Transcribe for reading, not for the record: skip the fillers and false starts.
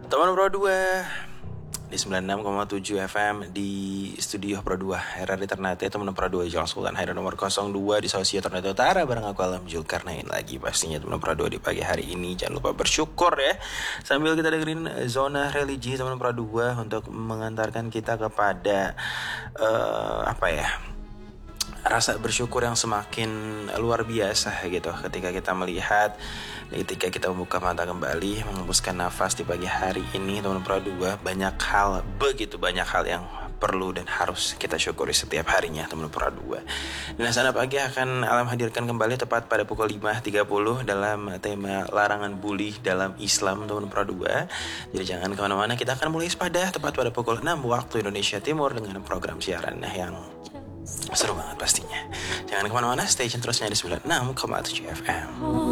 Teman Pro 2 di 96,7 FM di studio Pro 2 RRI Ternate, teman Pro 2 Jalan Sultan Haidar nomor 02 di Sosio Ternate Utara. Bareng aku Alam Zulkarnain lagi pastinya teman Pro 2 di pagi hari ini. Jangan lupa bersyukur ya, sambil kita dengerin Zona Religi teman Pro 2 untuk mengantarkan kita kepada rasa bersyukur yang semakin luar biasa gitu ketika kita melihat, ketika kita membuka mata kembali, mengembuskan nafas di pagi hari ini teman Pro 2. Begitu banyak hal yang perlu dan harus kita syukuri setiap harinya teman Pro 2. Dan Sana Pagi akan Alam hadirkan kembali tepat pada pukul 5.30 dalam tema larangan bully dalam Islam teman Pro 2. Jadi jangan kemana-mana, kita akan mulai pada tepat pada pukul 6 waktu Indonesia Timur dengan program siaran yang seru banget pastinya. Jangan kemana-mana, stay tune terusnya di 96,7 FM.